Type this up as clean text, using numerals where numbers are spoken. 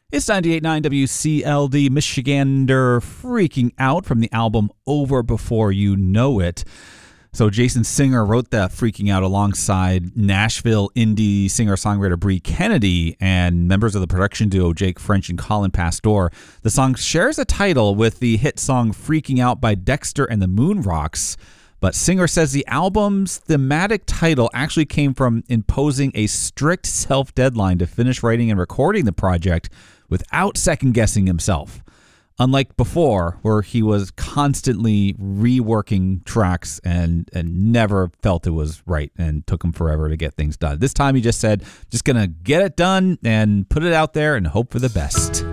It's 98.9 WCLD, Michigander, Freaking Out from the album Over Before You Know It. So Jason Singer wrote that Freaking Out alongside Nashville indie singer-songwriter Bree Kennedy and members of the production duo Jake French and Colin Pastor. The song shares a title with the hit song Freaking Out by Dexter and the Moon Rocks. But Singer says the album's thematic title actually came from imposing a strict self-deadline to finish writing and recording the project without second-guessing himself. Unlike before, where he was constantly reworking tracks and never felt it was right and took him forever to get things done. This time he just said, just going to get it done and put it out there and hope for the best.